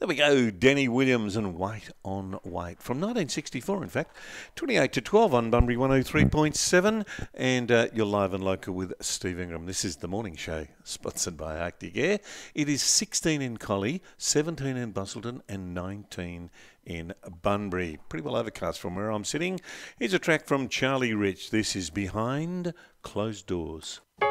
There we go, Denny Williams and Wait on Wait. From 1964, in fact, 28 to 12 on Bunbury 103.7. And you're live and local with Steve Ingram. This is the morning show, sponsored by Arctic Air. It is 16 in Collie, 17 in Busselton, and 19 in Bunbury. Pretty well overcast from where I'm sitting. Here's a track from Charlie Rich. This is Behind Closed Doors.